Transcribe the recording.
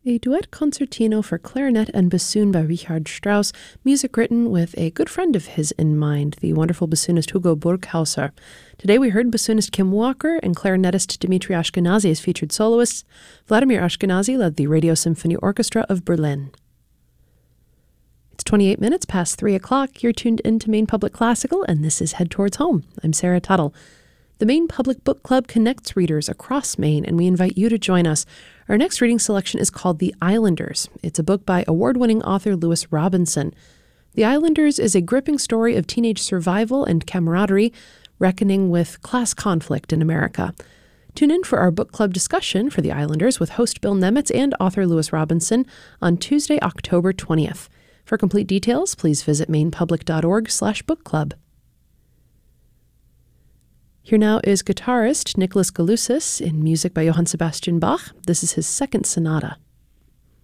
A duet concertino for clarinet and bassoon by Richard Strauss, music written with a good friend of his in mind, the wonderful bassoonist Hugo Burghauser. Today we heard bassoonist Kim Walker and clarinetist Dmitri Ashkenazy as featured soloists. Vladimir Ashkenazy led the Radio Symphony Orchestra of Berlin. It's 28 minutes past 3 o'clock. You're tuned into Maine Public Classical, and this is Head Towards Home. I'm Sarah Tuttle. The Maine Public Book Club connects readers across Maine, and we invite you to join us. Our next reading selection is called The Islanders. It's a book by award-winning author Lewis Robinson. The Islanders is a gripping story of teenage survival and camaraderie, reckoning with class conflict in America. Tune in for our book club discussion for The Islanders with host Bill Nemetz and author Lewis Robinson on Tuesday, October 20th. For complete details, please visit mainepublic.org/bookclub. Here now is guitarist Nicholas Galusis in music by Johann Sebastian Bach. This is his second sonata.